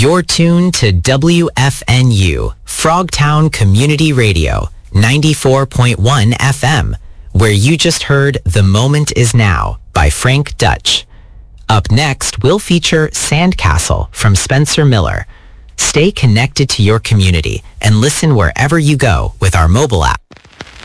You're tuned to WFNU, Frogtown Community Radio, 94.1 FM, where you just heard The Moment Is Now by Frank Dutch. Up next, we'll feature Sandcastle from Spencer Miller. Stay connected to your community and listen wherever you go with our mobile app.